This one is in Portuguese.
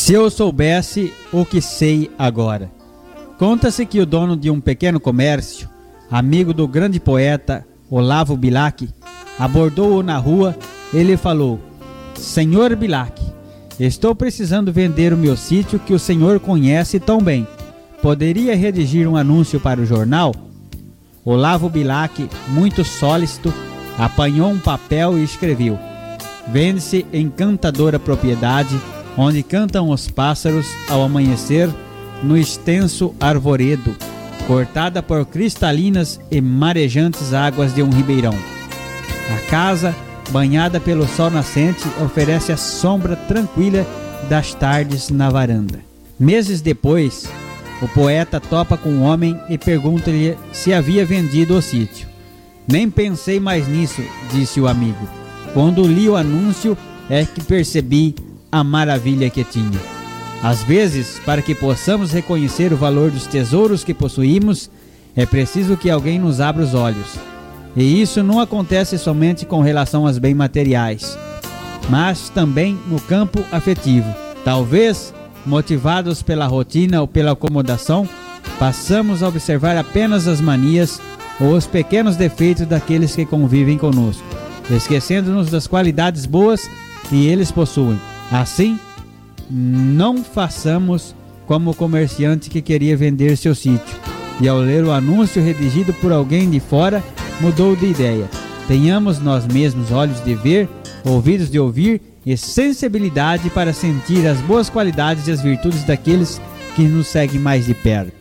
Se eu soubesse o que sei agora. Conta-se que o dono de um pequeno comércio, amigo do grande poeta Olavo Bilac, abordou-o na rua e lhe falou: Senhor Bilac, estou precisando vender o meu sítio que o senhor conhece tão bem. Poderia redigir um anúncio para o jornal? Olavo Bilac, muito solícito, apanhou um papel e escreveu: Vende-se encantadora propriedade, onde cantam os pássaros ao amanhecer, no extenso arvoredo, cortada por cristalinas e marejantes águas de um ribeirão. A casa, banhada pelo sol nascente, oferece a sombra tranquila das tardes na varanda. Meses depois, o poeta topa com o homem e pergunta-lhe se havia vendido o sítio. Nem pensei mais nisso, disse o amigo. Quando li o anúncio é que percebi a maravilha que tinha. Às vezes, para que possamos reconhecer o valor dos tesouros que possuímos, é preciso que alguém nos abra os olhos. E isso não acontece somente com relação aos bens materiais, mas também no campo afetivo. Talvez, motivados pela rotina ou pela acomodação, passamos a observar apenas as manias ou os pequenos defeitos daqueles que convivem conosco, esquecendo-nos das qualidades boas que eles possuem. Assim, não façamos como o comerciante que queria vender seu sítio e, ao ler o anúncio redigido por alguém de fora, mudou de ideia. Tenhamos nós mesmos olhos de ver, ouvidos de ouvir e sensibilidade para sentir as boas qualidades e as virtudes daqueles que nos seguem mais de perto.